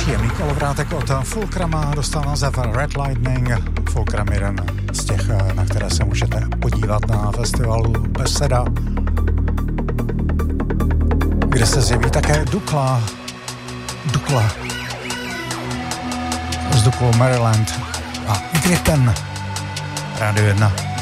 Příjemný kolovrátek od Fulcrama, dostal název Red Lightning. Fulcram jeden z těch, na které se můžete podívat na festivalu Beseda, kde se zjeví také Dukla z Duklou Maryland a Gripen, Rádio 1.